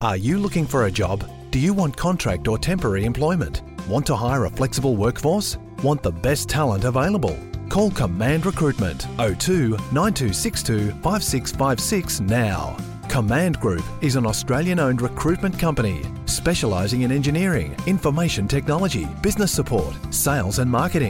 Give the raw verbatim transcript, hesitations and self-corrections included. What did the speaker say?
Are you looking for a job? Do you want contract or temporary employment? Want to hire a flexible workforce? Want the best talent available? Call Command Recruitment oh two nine two six two five six five six now. Command Group is an Australian-owned recruitment company specialising in engineering, information technology, business support, sales and marketing.